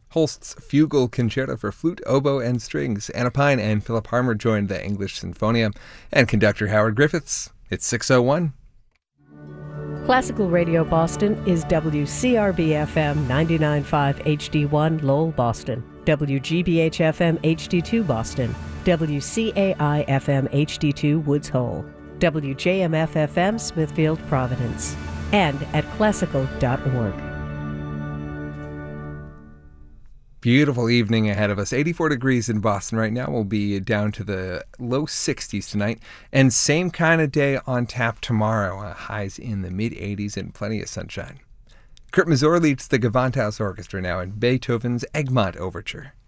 Holst's Fugal Concerto for Flute, Oboe, and Strings. Anna Pine and Philip Harmer joined the English Sinfonia. And conductor Howard Griffiths. It's 6:01. Classical Radio Boston is WCRB-FM 99.5 HD1 Lowell, Boston, WGBH-FM HD2 Boston, WCAI-FM HD2 Woods Hole, WJMF-FM Smithfield, Providence, and at classical.org. Beautiful evening ahead of us. 84 degrees in Boston right now. We'll be down to the low 60s tonight. And same kind of day on tap tomorrow. Highs in the mid-80s and plenty of sunshine. Kurt Masur leads the Gewandhaus Orchestra now in Beethoven's Egmont Overture.